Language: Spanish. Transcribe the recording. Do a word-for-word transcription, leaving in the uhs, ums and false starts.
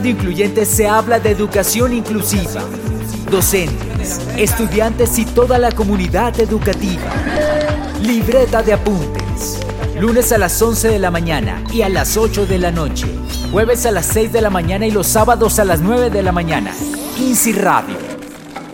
Incluyente se habla de educación inclusiva, docentes, estudiantes y toda la comunidad educativa. Libreta de apuntes. Lunes a las once de la mañana y a las ocho de la noche. Jueves a las seis de la mañana y los sábados a las nueve de la mañana. INSI Radio.